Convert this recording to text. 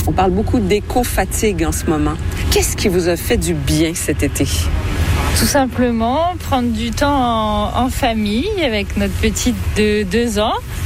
On parle beaucoup d'éco-fatigue en ce moment. Qu'est-ce qui vous a fait du bien cet été? Tout simplement, prendre du temps en famille avec notre petite de 2 ans